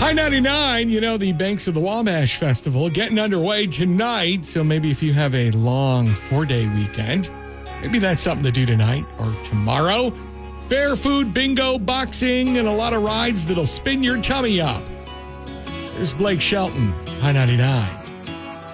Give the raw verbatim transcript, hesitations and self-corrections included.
High ninety-nine, you know, the Banks of the Wabash Festival getting underway tonight. So maybe if you have a long four-day weekend, maybe that's something to do tonight or tomorrow. Fair food, bingo, boxing, and a lot of rides that'll spin your tummy up. Here's Blake Shelton, High ninety-nine.